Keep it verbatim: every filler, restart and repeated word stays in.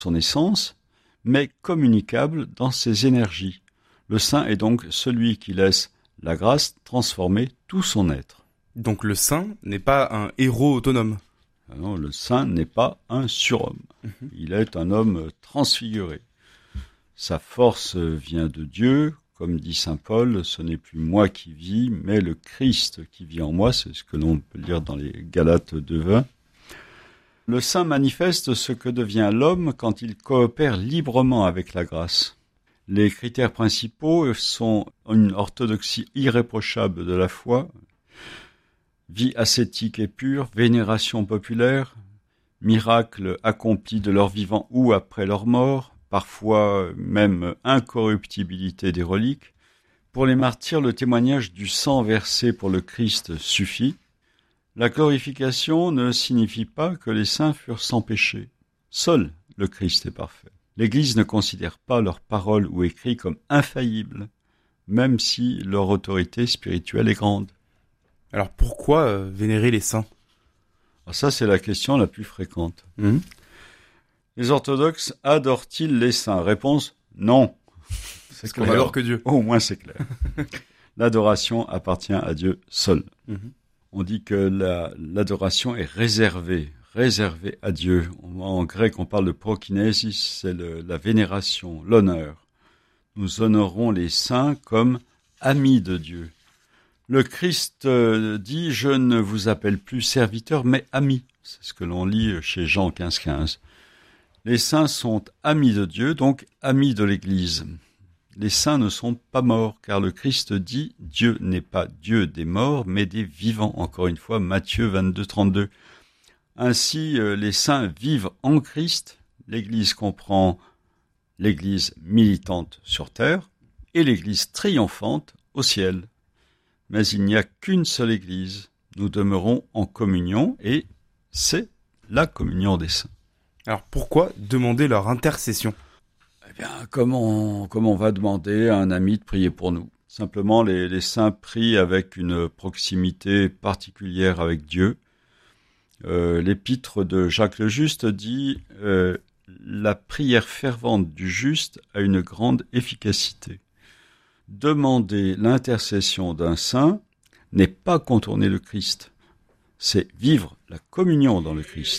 son essence, mais communicable dans ses énergies. Le saint est donc celui qui laisse la grâce transformer tout son être. Donc le saint n'est pas un héros autonome. Non, le saint n'est pas un surhomme. Mmh. Il est un homme transfiguré. Sa force vient de Dieu. Comme dit saint Paul, ce n'est plus moi qui vis, mais le Christ qui vit en moi. C'est ce que l'on peut lire dans les Galates deux vingt. Le saint manifeste ce que devient l'homme quand il coopère librement avec la grâce. Les critères principaux sont une orthodoxie irréprochable de la foi, vie ascétique et pure, vénération populaire, miracles accomplis de leur vivant ou après leur mort, parfois même incorruptibilité des reliques. Pour les martyrs, le témoignage du sang versé pour le Christ suffit. La glorification ne signifie pas que les saints furent sans péché. Seul le Christ est parfait. L'Église ne considère pas leurs paroles ou écrits comme infaillibles, même si leur autorité spirituelle est grande. Alors pourquoi euh, vénérer les saints ? Alors ça, c'est la question la plus fréquente. Mmh. Les orthodoxes adorent-ils les saints ? Réponse, non. C'est Parce qu'on adore que Dieu. Au moins, c'est clair. L'adoration appartient à Dieu seul. Mmh. On dit que la, l'adoration est réservée, réservée à Dieu. En grec, on parle de prokinesis, c'est le, la vénération, l'honneur. Nous honorons les saints comme amis de Dieu. Le Christ dit « Je ne vous appelle plus serviteur, mais amis ». C'est ce que l'on lit chez Jean quinze quinze. Les saints sont amis de Dieu, donc amis de l'Église. Les saints ne sont pas morts, car le Christ dit « Dieu n'est pas Dieu des morts, mais des vivants ». Encore une fois, Matthieu vingt-deux trente-deux. Ainsi, les saints vivent en Christ. L'Église comprend l'Église militante sur terre et l'Église triomphante au ciel. Mais il n'y a qu'une seule Église. Nous demeurons en communion et c'est la communion des saints. Alors pourquoi demander leur intercession ? Eh bien, comme on, comme on va demander à un ami de prier pour nous. Simplement, les, les saints prient avec une proximité particulière avec Dieu. Euh, l'épître de Jacques le Juste dit euh, « La prière fervente du juste a une grande efficacité ». Demander l'intercession d'un saint n'est pas contourner le Christ, c'est vivre la communion dans le Christ.